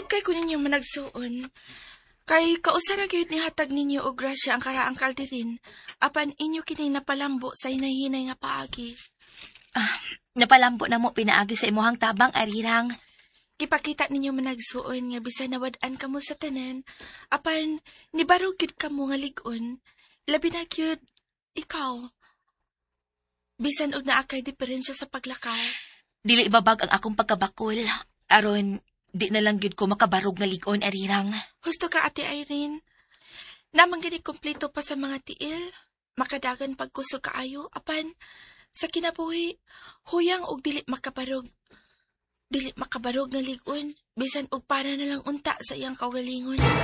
kay ko ninyo managsuon. Kay kausara gyud ni hatag ninyo og grasya ang karaang kalderin, apan inyo kini napalambo sa hinay-hinay nga paagi. Napalambo na mo pinaagi sa imuhang tabang, arirang. Ipakita ninyo managsuon nga bisan nawad-an kamo sa tanan, apan nibarog gyud kamo nga lig-on, labi na gyud ikaw. Bisan og naa kay diferensya sa paglakaw. Dili ibabag ang akong pagkabakol, aron di na lang gyud ko makabarog nga lig-on, arirang. Husto ka, Ate Irene. Namang gani kompleto pa sa mga tiil, makadagan pagkusog kaayo, apan sa kinabuhi, huyang og dili makabarog. Dili makabarog nga lig-on, bisan og para na lang unta sa iyang kaugalingon.